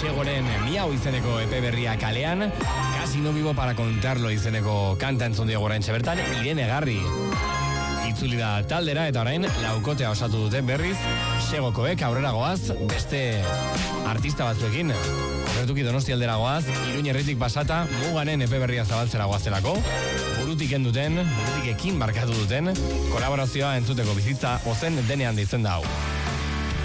Segoren Miau izeneko EP berria kalean, Casi no vivo para contarlo izeneko kanta entzun diogu oraintxe bertan, Irene Garri itzuli da taldera eta orain laukotea osatu dute berriz, Segokoek aurrera goaz, beste artista batzuekin. Horretuki Donosti aldera goaz, Iruñerritik pasata, Muganen EP berria zabaltzera goazelako, burutik ekin barkatu duten, kolaborazioa entzuteko bizitza ozen denean ditzen da hau.